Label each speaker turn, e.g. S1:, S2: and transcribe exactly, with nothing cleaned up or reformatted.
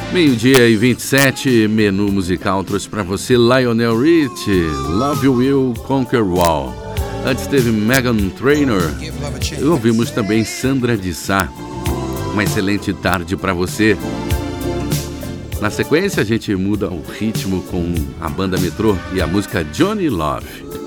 S1: Meio-dia e vinte e sete, menu musical trouxe pra você Lionel Richie, Love You Will Conquer All. Antes teve Meghan Trainor e ouvimos também Sandra de Sá. Uma excelente tarde pra você. Na sequência a gente muda o ritmo com a banda Metrô e a música Johnny Love.